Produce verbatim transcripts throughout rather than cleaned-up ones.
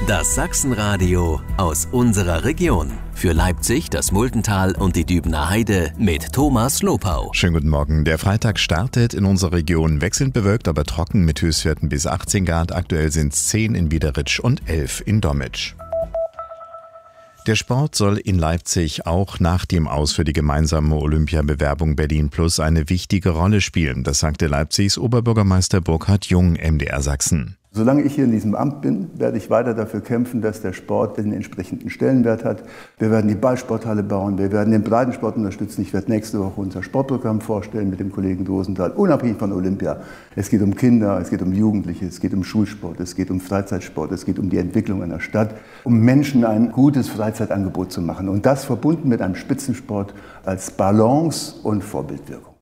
Das Sachsenradio aus unserer Region. Für Leipzig, das Muldental und die Dübener Heide mit Thomas Lopau. Schönen guten Morgen. Der Freitag startet in unserer Region wechselnd bewölkt, aber trocken mit Höchstwerten bis achtzehn Grad. Aktuell sind es zehn in Wiederitsch und elf in Dommitsch. Der Sport soll in Leipzig auch nach dem Aus für die gemeinsame Olympiabewerbung Berlin Plus eine wichtige Rolle spielen. Das sagte Leipzigs Oberbürgermeister Burkhard Jung, M D R Sachsen. Solange ich hier in diesem Amt bin, werde ich weiter dafür kämpfen, dass der Sport den entsprechenden Stellenwert hat. Wir werden die Ballsporthalle bauen, wir werden den Breitensport unterstützen. Ich werde nächste Woche unser Sportprogramm vorstellen mit dem Kollegen Rosenthal, unabhängig von Olympia. Es geht um Kinder, es geht um Jugendliche, es geht um Schulsport, es geht um Freizeitsport, es geht um die Entwicklung einer Stadt, um Menschen ein gutes Freizeitangebot zu machen. Und das verbunden mit einem Spitzensport als Balance und Vorbildwirkung.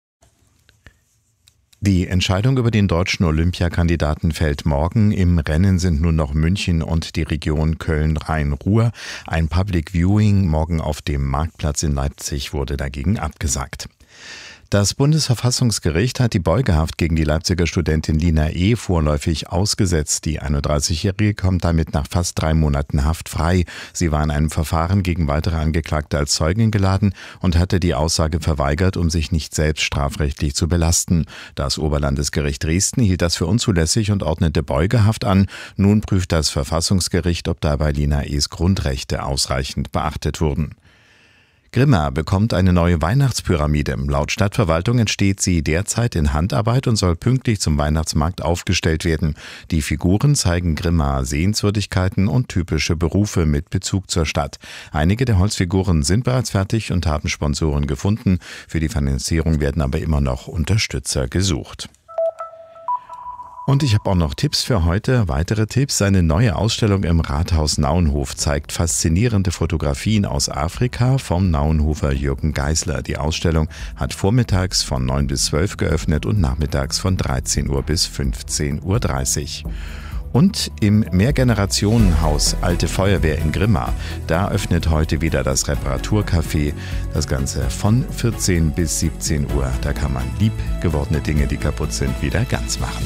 Die Entscheidung über den deutschen Olympiakandidaten fällt morgen. Im Rennen sind nur noch München und die Region Köln-Rhein-Ruhr. Ein Public Viewing morgen auf dem Marktplatz in Leipzig wurde dagegen abgesagt. Das Bundesverfassungsgericht hat die Beugehaft gegen die Leipziger Studentin Lina E. vorläufig ausgesetzt. Die einunddreißigjährige kommt damit nach fast drei Monaten Haft frei. Sie war in einem Verfahren gegen weitere Angeklagte als Zeugin geladen und hatte die Aussage verweigert, um sich nicht selbst strafrechtlich zu belasten. Das Oberlandesgericht Dresden hielt das für unzulässig und ordnete Beugehaft an. Nun prüft das Verfassungsgericht, ob dabei Lina E.s Grundrechte ausreichend beachtet wurden. Grimma bekommt eine neue Weihnachtspyramide. Laut Stadtverwaltung entsteht sie derzeit in Handarbeit und soll pünktlich zum Weihnachtsmarkt aufgestellt werden. Die Figuren zeigen Grimma Sehenswürdigkeiten und typische Berufe mit Bezug zur Stadt. Einige der Holzfiguren sind bereits fertig und haben Sponsoren gefunden. Für die Finanzierung werden aber immer noch Unterstützer gesucht. Und ich habe auch noch Tipps für heute. Weitere Tipps. Eine neue Ausstellung im Rathaus Nauenhof zeigt faszinierende Fotografien aus Afrika vom Nauenhofer Jürgen Geisler. Die Ausstellung hat vormittags von neun bis zwölf geöffnet und nachmittags von dreizehn Uhr bis fünfzehn Uhr dreißig. Und im Mehrgenerationenhaus Alte Feuerwehr in Grimma, da öffnet heute wieder das Reparaturcafé. Das Ganze von vierzehn bis siebzehn Uhr. Da kann man lieb gewordene Dinge, die kaputt sind, wieder ganz machen.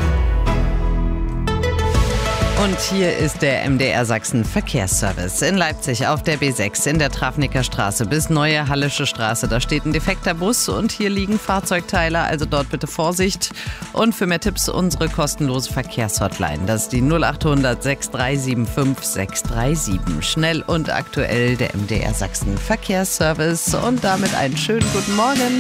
Und hier ist der M D R Sachsen Verkehrsservice. In Leipzig auf der B sechs in der Trafniker Straße bis Neue Hallische Straße. Da steht ein defekter Bus und hier liegen Fahrzeugteile, also dort bitte Vorsicht. Und für mehr Tipps unsere kostenlose Verkehrshotline. Das ist die null acht hundert sechs drei sieben fünf sechs drei sieben. Schnell und aktuell der M D R Sachsen Verkehrsservice. Und damit einen schönen guten Morgen.